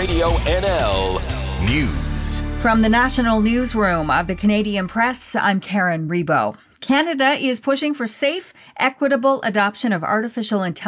Radio NL News. From the National Newsroom of the Canadian Press, I'm Karen Rebo. Canada is pushing for safe, equitable adoption of artificial intelligence